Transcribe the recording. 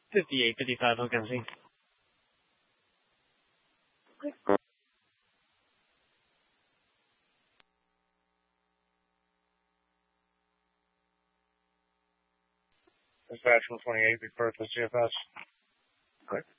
58, 55, Hogan. Dispatch 128, Big Bertha, CFS. Good.